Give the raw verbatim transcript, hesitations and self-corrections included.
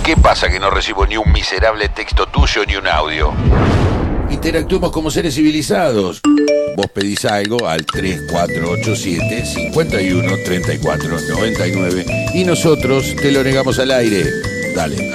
¿Qué pasa que no recibo ni un miserable texto tuyo ni un audio? Interactuemos como seres civilizados. Vos pedís algo al tres cuatro ocho siete, cinco uno, tres cuatro nueve nueve y nosotros te lo negamos al aire. Dale.